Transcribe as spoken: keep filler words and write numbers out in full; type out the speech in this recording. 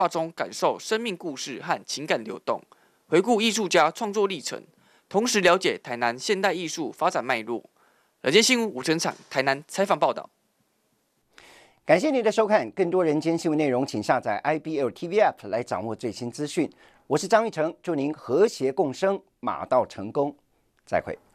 画中感受生命故事和情感流动，回顾艺术家创作历程，同时了解台南现代艺术发展脉络。人间新闻吴成场台南采访报道。 感谢您的收看，更多人间新闻内容，请下载 I B L T V App 来掌握最新资讯。我是张玉成，祝您和谐共生，马到成功，再会。